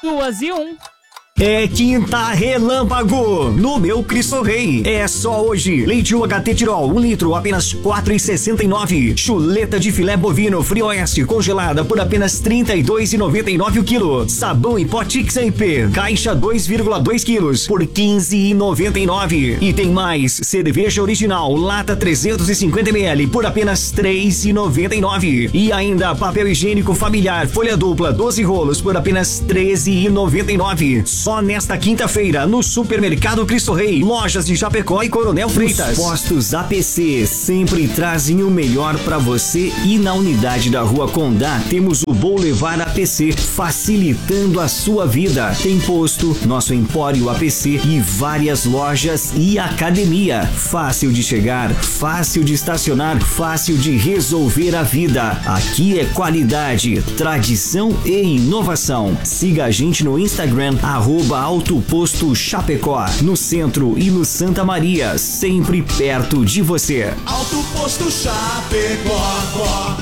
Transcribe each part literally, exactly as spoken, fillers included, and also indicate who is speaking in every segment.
Speaker 1: Duas e um.
Speaker 2: É quinta relâmpago no meu Cristo Rei. É só hoje. Leite U H T Tirol, um litro, apenas quatro reais e sessenta e nove centavos. Chuleta de filé bovino Frioeste congelada por apenas trinta e dois reais e noventa e nove centavos o quilo. Sabão em pó Tix M P, caixa dois vírgula dois quilos por quinze reais e noventa e nove centavos. E tem mais, cerveja original, lata trezentos e cinquenta mililitros por apenas três reais e noventa e nove centavos. E ainda papel higiênico familiar, folha dupla, doze rolos por apenas treze reais e noventa e nove centavos. Só nesta quinta-feira, no Supermercado Cristo Rei, lojas de Chapecó e Coronel Freitas. Os postos A P C sempre trazem o melhor para você, e na unidade da Rua Condá temos o Vou Levar A P C, facilitando a sua vida. Tem posto, nosso Empório A P C e várias lojas e academia. Fácil de chegar, fácil de estacionar, fácil de resolver a vida. Aqui é qualidade, tradição e inovação. Siga a gente no Instagram, arroba Alto Posto Chapecó, no centro e no Santa Maria, sempre perto de você.
Speaker 3: Alto Posto Chapecó.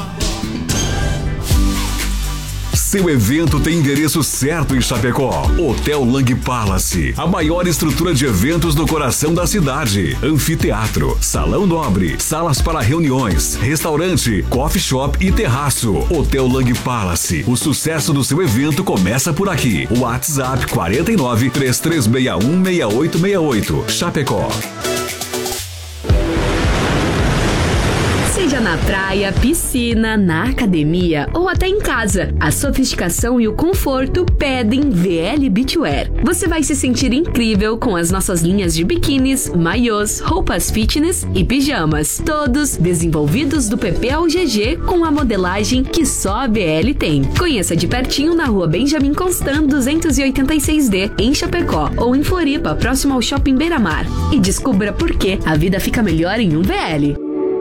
Speaker 4: Seu evento tem endereço certo em Chapecó. Hotel Lang Palace, a maior estrutura de eventos no coração da cidade. Anfiteatro, salão nobre, salas para reuniões, restaurante, coffee shop e terraço. Hotel Lang Palace, o sucesso do seu evento começa por aqui. WhatsApp quatro nove, três três seis um, seis oito seis oito. Chapecó.
Speaker 5: Seja na praia, piscina, na academia ou até em casa, a sofisticação e o conforto pedem V L Beachwear. Você vai se sentir incrível com as nossas linhas de biquínis, maiôs, roupas fitness e pijamas, todos desenvolvidos do P P ao G G com a modelagem que só a B L tem. Conheça de pertinho na Rua Benjamin Constant duzentos e oitenta e seis D, em Chapecó, ou em Floripa, próximo ao Shopping Beira-Mar. E descubra por que a vida fica melhor em um V L.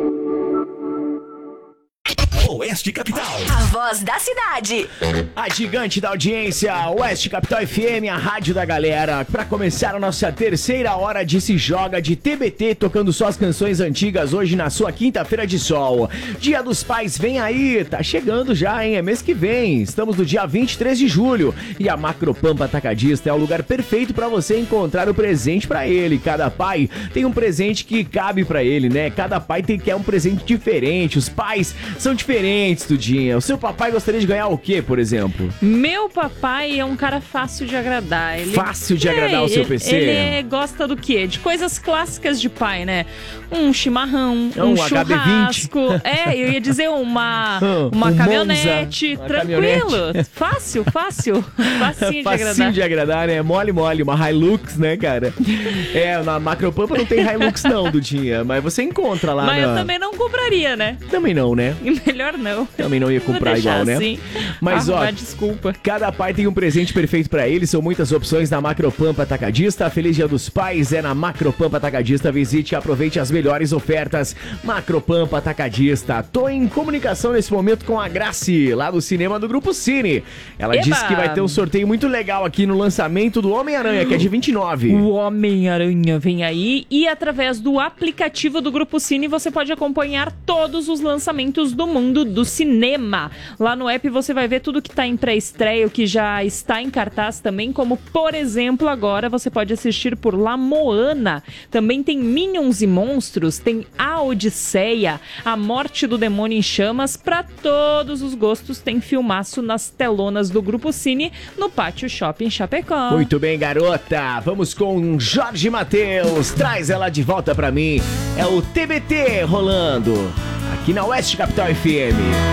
Speaker 3: Oeste Capital,
Speaker 6: a voz da cidade.
Speaker 7: A gigante da audiência, Oeste Capital F M, a rádio da galera. Pra começar a nossa terceira hora de Se Joga de T B T, tocando só as canções antigas hoje na sua quinta-feira de sol. Dia dos Pais vem aí, tá chegando já, hein? É mês que vem. Estamos no dia vinte e três de julho e a Macropampa Atacadista é o lugar perfeito pra você encontrar o presente pra ele. Cada pai tem um presente que cabe pra ele, né? Cada pai tem que é um presente diferente. Os pais são diferentes. Diferente, Tudinha. O seu papai gostaria de ganhar o quê, por exemplo?
Speaker 1: Meu papai é um cara fácil de agradar. Ele...
Speaker 7: Fácil de é, agradar o seu
Speaker 1: ele,
Speaker 7: P C?
Speaker 1: Ele gosta do quê? De coisas clássicas de pai, né? Um chimarrão,
Speaker 7: é
Speaker 1: um,
Speaker 7: um
Speaker 1: churrasco.
Speaker 7: H B vinte.
Speaker 1: É, eu ia dizer uma, uma
Speaker 7: um
Speaker 1: caminhonete.
Speaker 7: Monza,
Speaker 1: tranquilo.
Speaker 7: Caminhonete.
Speaker 1: Fácil, fácil. Facinho de
Speaker 7: Facinho
Speaker 1: agradar.
Speaker 7: de agradar, né? Mole, mole. Uma Hilux, né, cara? É, na Macropampa não tem Hilux não, Dudinha. Mas você encontra lá.
Speaker 1: Mas
Speaker 7: na...
Speaker 1: eu também não compraria, né?
Speaker 7: Também não, né?
Speaker 1: Melhor não.
Speaker 7: Também não ia comprar igual,
Speaker 1: assim.
Speaker 7: né? Mas
Speaker 1: Arrumar
Speaker 7: ó,
Speaker 1: desculpa.
Speaker 7: Cada pai tem um presente perfeito pra ele. São muitas opções na Macropampa Atacadista. Feliz Dia dos Pais é na Macropampa Atacadista. Visite e aproveite as melhores ofertas. Macropampa Atacadista. Tô em comunicação nesse momento com a Graci, lá do cinema do Grupo Cine. Ela
Speaker 1: Eba!
Speaker 7: disse que vai ter um sorteio muito legal aqui no lançamento do Homem-Aranha, que é de vinte e nove.
Speaker 1: O Homem-Aranha vem aí e através do aplicativo do Grupo Cine você pode acompanhar todos os lançamentos do mundo do cinema. Lá no app você vai ver tudo que tá em pré-estreia, o que já está em cartaz também, como por exemplo agora você pode assistir por lá Moana. Também tem Minions e Monstros, tem A Odisseia, A Morte do Demônio em Chamas, pra todos os gostos tem filmaço nas telonas do Grupo Cine no Pátio Shopping Chapecó.
Speaker 7: Muito bem, garota. Vamos com Jorge Mateus. Traz ela de volta pra mim. É o T B T rolando aqui na Oeste Capital F M.